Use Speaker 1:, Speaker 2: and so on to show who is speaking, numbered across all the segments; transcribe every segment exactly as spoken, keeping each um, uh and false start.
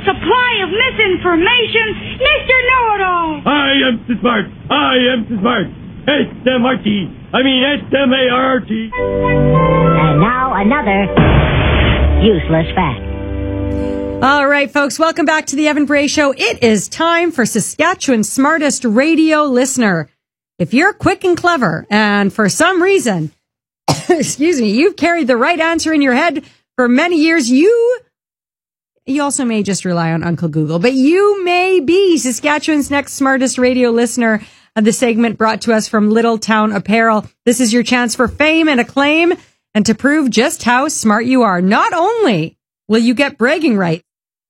Speaker 1: supply of misinformation, Mister Know-It-All.
Speaker 2: I am so smart. I am so smart. S M R T. I mean S M A R R T.
Speaker 3: And now another useless fact.
Speaker 4: All right, folks, welcome back to the Evan Bray Show. It is time for Saskatchewan's smartest radio listener. If you're quick and clever, and for some reason, excuse me, you've carried the right answer in your head for many years, you, you also may just rely on Uncle Google, but you may be Saskatchewan's next smartest radio listener. Of the segment brought to us from Little Town Apparel. This is your chance for fame and acclaim and to prove just how smart you are. Not only will you get bragging rights,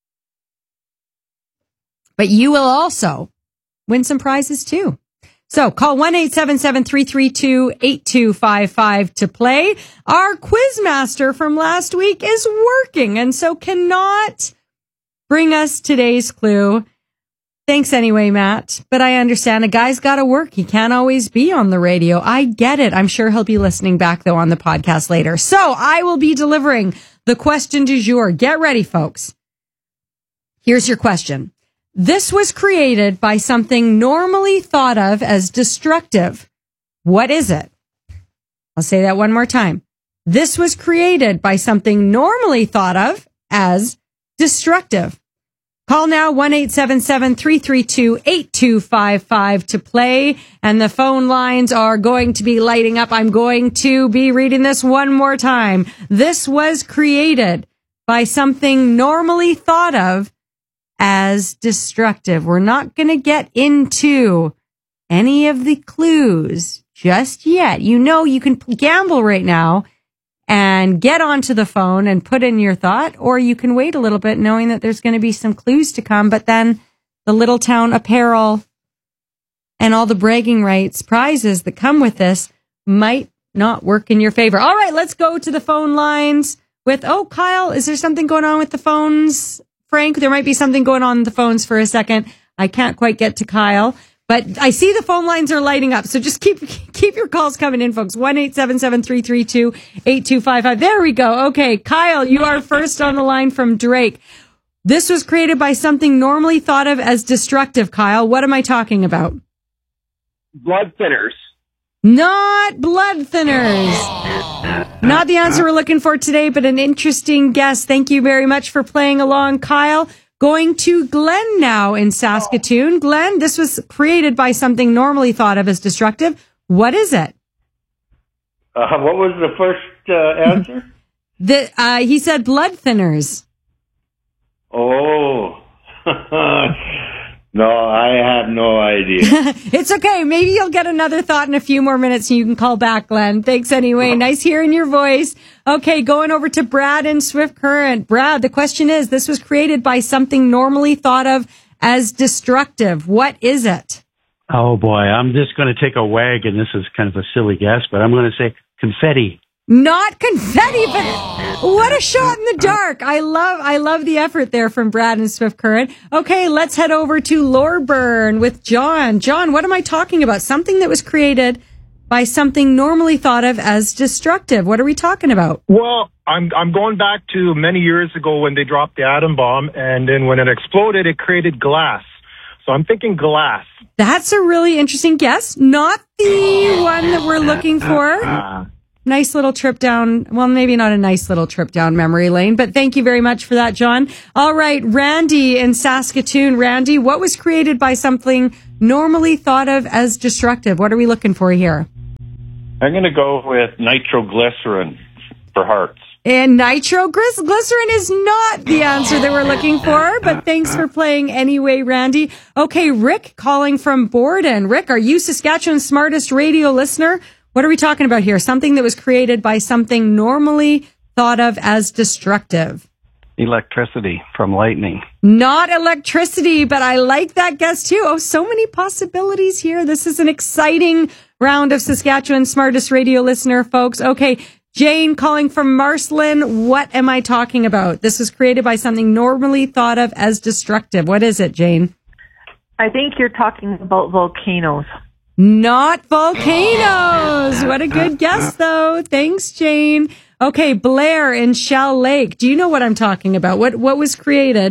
Speaker 4: but you will also win some prizes too. So call one eight seven seven, three three two, eight two five five to play. Our quizmaster from last week is working and so cannot bring us today's clue. Thanks anyway, Matt. But I understand a guy's got to work. He can't always be on the radio. I get it. I'm sure he'll be listening back, though, on the podcast later. So I will be delivering the question du jour. Get ready, folks. Here's your question. This was created by something normally thought of as destructive. What is it? I'll say that one more time. This was created by something normally thought of as destructive. Call now one eight seven seven, three three two, eight two five five to play. And the phone lines are going to be lighting up. I'm going to be reading this one more time. This was created by something normally thought of as destructive. We're not going to get into any of the clues just yet. You know, you can gamble right now and get onto the phone and put in your thought, or you can wait a little bit knowing that there's going to be some clues to come, but then the Little Town Apparel and all the bragging rights prizes that come with this might not work in your favor. All right, let's go to the phone lines with, oh, Kyle, is there something going on with the phones? Frank, there might be something going on with the phones for a second. I can't quite get to Kyle. But I see the phone lines are lighting up, so just keep keep your calls coming in, folks. one eight seven seven, three three two, eight two five five. There we go. Okay, Kyle, you are first on the line from Drake. This was created by something normally thought of as destructive, Kyle. What am I talking about?
Speaker 5: Blood thinners.
Speaker 4: Not blood thinners. Not the answer we're looking for today, but an interesting guess. Thank you very much for playing along, Kyle. Going to Glenn now in Saskatoon. Glenn, this was created by something normally thought of as destructive. What is it?
Speaker 5: Uh, what was the first uh, answer?
Speaker 4: the, uh, he said blood thinners.
Speaker 5: Oh. No, I have no idea.
Speaker 4: It's okay. Maybe you'll get another thought in a few more minutes and you can call back, Glenn. Thanks anyway. Nice hearing your voice. Okay, going over to Brad in Swift Current. Brad, the question is, this was created by something normally thought of as destructive. What is it?
Speaker 6: Oh, boy. I'm just going to take a wag, and this is kind of a silly guess, but I'm going to say confetti.
Speaker 4: Not confetti, but what a shot in the dark. I love, I love the effort there from Brad and Swift Current. Okay, let's head over to Lorburn with John. John, what am I talking about? Something that was created by something normally thought of as destructive. What are we talking about?
Speaker 7: Well, I'm, I'm going back to many years ago when they dropped the atom bomb, and then when it exploded, it created glass. So I'm thinking glass. That's
Speaker 4: a really interesting guess. Not the one that we're looking for. Nice little trip down, well, maybe not a nice little trip down memory lane, but thank you very much for that, John. All right, Randy in Saskatoon. Randy, what was created by something normally thought of as destructive? What are we looking for here?
Speaker 8: I'm going to go with nitroglycerin for hearts.
Speaker 4: And nitroglycerin is not the answer that we're looking for, but thanks for playing anyway, Randy. Okay, Rick calling from Borden. Rick, are you Saskatchewan's smartest radio listener? What are we talking about here? Something that was created by something normally thought of as destructive.
Speaker 6: Electricity from lightning.
Speaker 4: Not electricity, but I like that guess too. Oh, so many possibilities here. This is an exciting round of Saskatchewan's smartest radio listener, folks. Okay, Jane calling from Marceline. What am I talking about? This was created by something normally thought of as destructive. What is it, Jane?
Speaker 9: I think you're talking about volcanoes.
Speaker 4: Not volcanoes. What a good guess, though. Thanks, Jane. Okay, Blair in Shell Lake. Do you know what I'm talking about? What what was created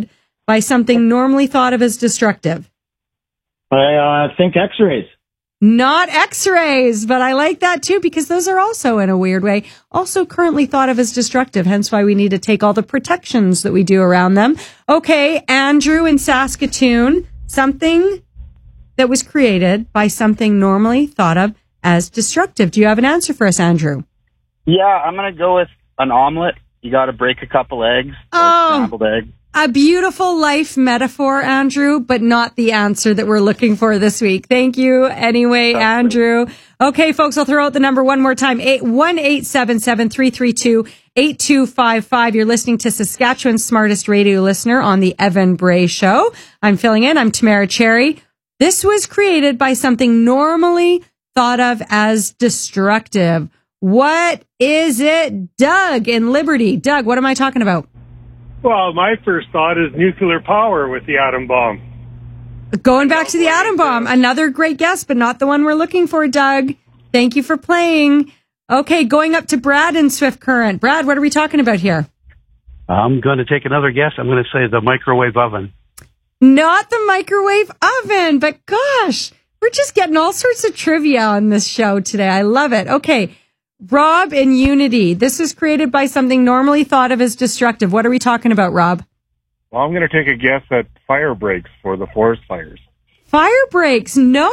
Speaker 4: by something normally thought of as destructive?
Speaker 10: I uh, think X-rays.
Speaker 4: Not X-rays, but I like that too because those are also, in a weird way, also currently thought of as destructive, hence why we need to take all the protections that we do around them. Okay, Andrew in Saskatoon, something that was created by something normally thought of as destructive. Do you have an answer for us, Andrew?
Speaker 11: Yeah, I'm going to go with an omelet. You got to break a couple eggs.
Speaker 4: Oh,
Speaker 11: scrambled eggs.
Speaker 4: A beautiful life metaphor, Andrew, but not the answer that we're looking for this week. Thank you anyway, Andrew. Okay, folks, I'll throw out the number one more time. one eight seven seven, three three two, eight two five five. You're listening to Saskatchewan's smartest radio listener on the Evan Bray Show. I'm filling in. I'm Tamara Cherry. This was created by something normally thought of as destructive. What is it? Doug in Liberty. Doug, what am I talking about?
Speaker 12: Well, my first thought is nuclear power with the atom bomb.
Speaker 4: Going back to the atom bomb. Another great guess, but not the one we're looking for, Doug. Thank you for playing. Okay, going up to Brad in Swift Current. Brad, what are we talking about here?
Speaker 6: I'm going to take another guess. I'm going to say the microwave oven.
Speaker 4: Not the microwave oven, but gosh, we're just getting all sorts of trivia on this show today. I love it. Okay. Rob in Unity. This is created by something normally thought of as destructive. What are we talking about, Rob?
Speaker 12: Well, I'm going to take a guess at fire breaks for the forest fires.
Speaker 4: Fire breaks? No.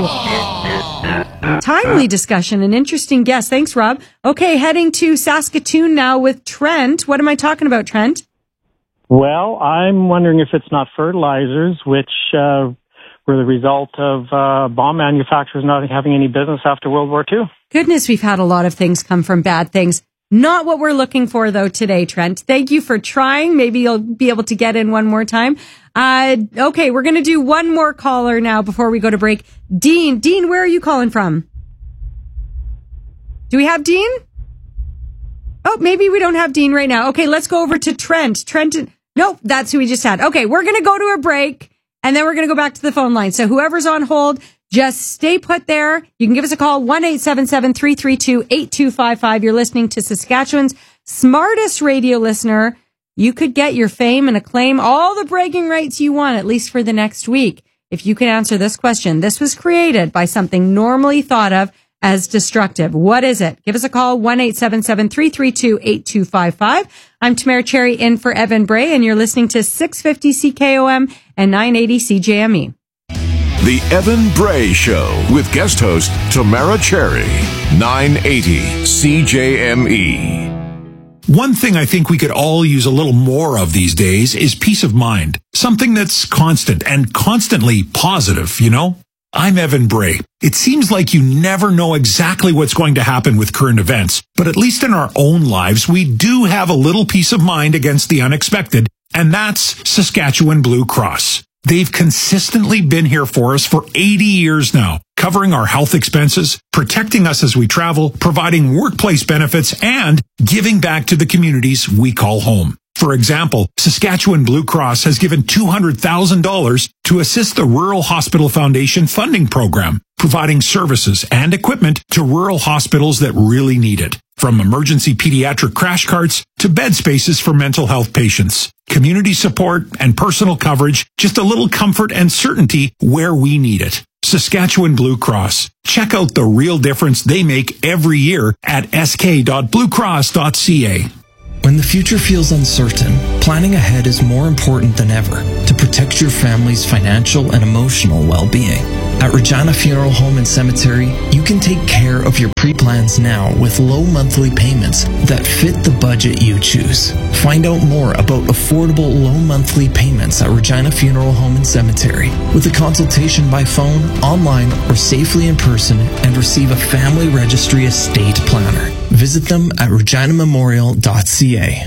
Speaker 4: Timely discussion. An interesting guess. Thanks, Rob. Okay, heading to Saskatoon now with Trent. What am I talking about, Trent?
Speaker 10: Well, I'm wondering if it's not fertilizers, which uh, were the result of uh, bomb manufacturers not having any business after World War Two.
Speaker 4: Goodness, we've had a lot of things come from bad things. Not what we're looking for, though, today, Trent. Thank you for trying. Maybe you'll be able to get in one more time. Uh, okay, we're going to do one more caller now before we go to break. Dean, Dean, where are you calling from? Do we have Dean? Oh, maybe we don't have Dean right now. Okay, let's go over to Trent. Trent, nope, that's who we just had. Okay, we're going to go to a break, and then we're going to go back to the phone line. So whoever's on hold, just stay put there. You can give us a call, one eight seven seven, three three two, eight two five five. You're listening to Saskatchewan's smartest radio listener. You could get your fame and acclaim, all the bragging rights you want, at least for the next week, if you can answer this question. This was created by something normally thought of as destructive. What is it? Give us a call, one eight seven seven, three three two, eight two five five. I'm Tamara Cherry in for Evan Bray, and you're listening to six fifty C K O M and nine eighty C J M E.
Speaker 13: The Evan Bray Show with guest host Tamara Cherry, nine eighty C J M E.
Speaker 14: One thing I think we could all use a little more of these days is peace of mind. Something that's constant and constantly positive, you know? I'm Evan Bray. It seems like you never know exactly what's going to happen with current events, but at least in our own lives, we do have a little peace of mind against the unexpected, and that's Saskatchewan Blue Cross. They've consistently been here for us for eighty years now, covering our health expenses, protecting us as we travel, providing workplace benefits, and giving back to the communities we call home. For example, Saskatchewan Blue Cross has given two hundred thousand dollars to assist the Rural Hospital Foundation funding program, providing services and equipment to rural hospitals that really need it. From emergency pediatric crash carts to bed spaces for mental health patients. Community support and personal coverage, just a little comfort and certainty where we need it. Saskatchewan Blue Cross. Check out the real difference they make every year at s k dot blue cross dot c a.
Speaker 15: When the future feels uncertain, planning ahead is more important than ever to protect your family's financial and emotional well-being. At Regina Funeral Home and Cemetery, you can take care of your pre-plans now with low monthly payments that fit the budget you choose. Find out more about affordable low monthly payments at Regina Funeral Home and Cemetery with a consultation by phone, online, or safely in person, and receive a family registry estate planner. Visit them at regina memorial dot c a.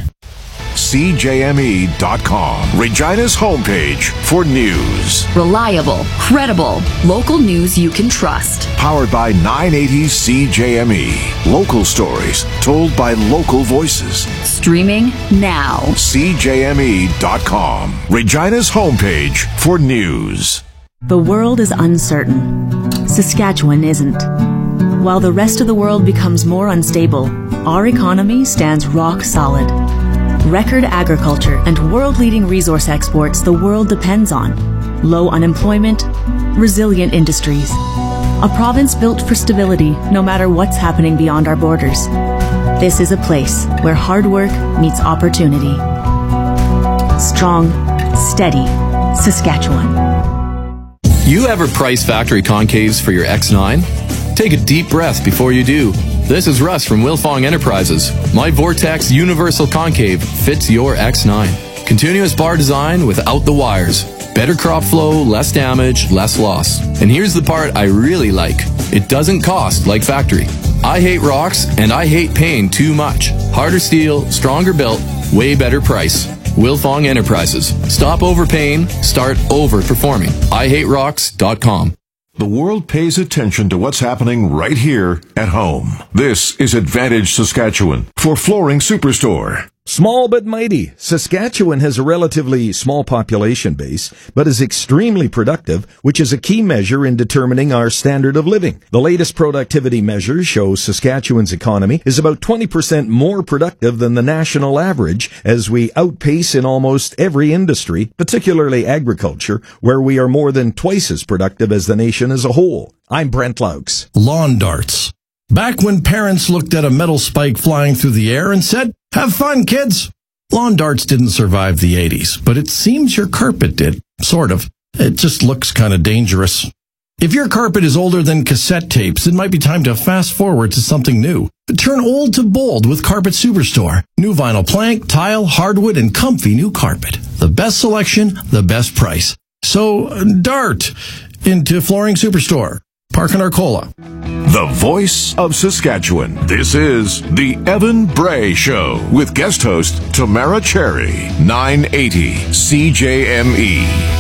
Speaker 13: C J M E dot com, Regina's homepage for news.
Speaker 16: Reliable, credible, local news you can trust.
Speaker 13: Powered by nine eighty C J M E. Local stories told by local voices.
Speaker 16: Streaming now.
Speaker 13: C J M E dot com, Regina's homepage for news.
Speaker 17: The world is uncertain. Saskatchewan isn't. While the rest of the world becomes more unstable, our economy stands rock solid. record agriculture, and world-leading resource exports the world depends on, low unemployment, resilient industries, a province built for stability no matter what's happening beyond our borders. This is a place where hard work meets opportunity. Strong, steady Saskatchewan.
Speaker 18: You ever price factory concaves for your X nine? Take a deep breath before you do. This is Russ from Wilfong Enterprises. My Vortex Universal Concave fits your X nine. Continuous bar design without the wires. Better crop flow, less damage, less loss. And here's the part I really like. It doesn't cost like factory. I hate rocks and I hate paying too much. Harder steel, stronger built, way better price. Wilfong Enterprises. Stop overpaying, start overperforming. I hate rocks dot com.
Speaker 13: The world pays attention to what's happening right here at home. This is Advantage Saskatchewan for Flooring Superstore.
Speaker 19: Small but mighty, Saskatchewan has a relatively small population base, but is extremely productive, which is a key measure in determining our standard of living. The latest productivity measures show Saskatchewan's economy is about twenty percent more productive than the national average, as we outpace in almost every industry, particularly agriculture, where we are more than twice as productive as the nation as a whole. I'm Brent Laux.
Speaker 20: Lawn darts. Back when parents looked at a metal spike flying through the air and said, "Have fun, kids." Lawn darts didn't survive the eighties, but it seems your carpet did. Sort of. It just looks kind of dangerous. If your carpet is older than cassette tapes, it might be time to fast forward to something new. Turn old to bold with Carpet Superstore. New vinyl plank, tile, hardwood, and comfy new carpet. The best selection, the best price. So, dart into Flooring Superstore. Park in Arcola.
Speaker 13: The voice of Saskatchewan. This is the Evan Bray Show with guest host Tamara Cherry. nine eighty C J M E.